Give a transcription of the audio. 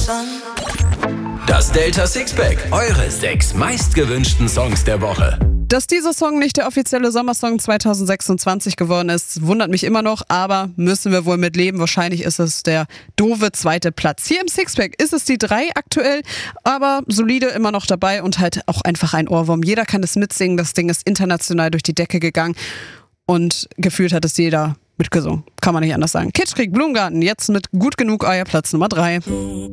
Das Delta Sixpack, eure 6 meistgewünschten Songs der Woche. Dass dieser Song nicht der offizielle Sommersong 2026 geworden ist, wundert mich immer noch, aber müssen wir wohl mit leben. Wahrscheinlich ist es der doofe 2. Platz. Hier im Sixpack ist es die 3 aktuell, aber solide immer noch dabei und halt auch einfach ein Ohrwurm. Jeder kann es mitsingen, das Ding ist international durch die Decke gegangen und gefühlt hat es jeder mitgesungen. Kann man nicht anders sagen. Kitschkrieg, Blumengarten, jetzt mit Gut genug, euer Platz Nummer 3.